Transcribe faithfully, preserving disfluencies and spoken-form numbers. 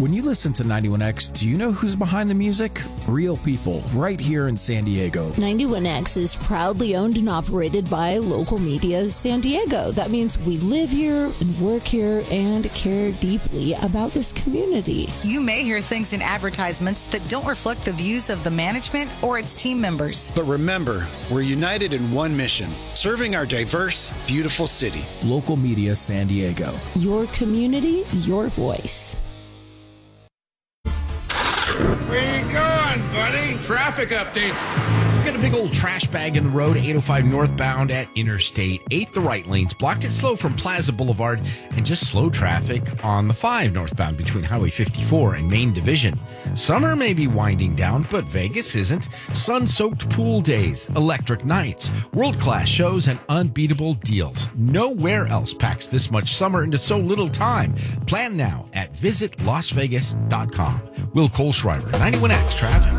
When you listen to ninety-one X, do you know who's behind the music? Real people, right here in San Diego. ninety-one X is proudly owned and operated by Local Media San Diego. That means we live here and work here and care deeply about this community. You may hear things in advertisements that don't reflect the views of the management or its team members. But remember, we're united in one mission, serving our diverse, beautiful city. Local Media San Diego. Your community, your voice. Where you going, buddy? Traffic updates. Got a big old trash bag in the road, eight oh five northbound at Interstate eight. The right lanes blocked it slow from Plaza Boulevard, and just slow traffic on the five northbound between Highway fifty-four and Main Division. Summer may be winding down, but Vegas isn't. Sun-soaked pool days, electric nights, world-class shows, and unbeatable deals. Nowhere else packs this much summer into so little time. Plan now at visit las vegas dot com. Will Kohlschreiber, ninety-one X Traffic.